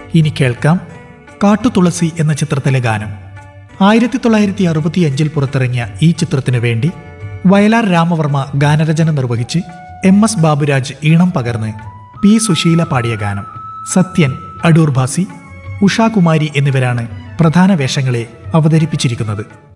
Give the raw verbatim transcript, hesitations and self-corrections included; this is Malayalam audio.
ഇനി കേൾക്കാം കാട്ടുതുളസി എന്ന ചിത്രത്തിലെ ഗാനം. ആയിരത്തി തൊള്ളായിരത്തി അറുപത്തി അഞ്ചിൽ പുറത്തിറങ്ങിയ ഈ ചിത്രത്തിനു വേണ്ടി വയലാർ രാമവർമ്മ ഗാനരചന നിർവഹിച്ച് എം എസ് ബാബുരാജ് ഈണം പകർന്ന് പി സുശീല പാടിയ ഗാനം. സത്യൻ, അടൂർ ഭാസി, ഉഷാകുമാരി എന്നിവരാണ് പ്രധാന വേഷങ്ങളെ അവതരിപ്പിച്ചിരിക്കുന്നത്.